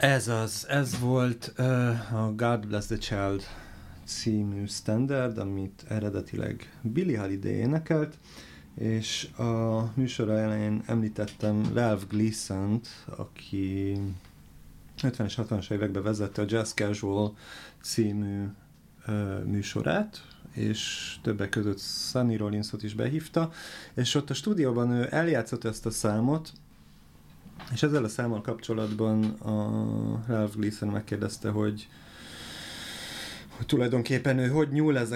Ez volt a God Bless the Child című standard, amit eredetileg Billie Holiday énekelt, és a műsora elején említettem Ralph Gleason-t, aki 50-es, 60-as években vezette a Jazz Casual című műsorát, és többek között Sonny Rollinsot is behívta, és ott a stúdióban ő eljátszott ezt a számot, és ezzel a számmal kapcsolatban a Ralph Gleason megkérdezte, hogy tulajdonképpen ő hogy nyúl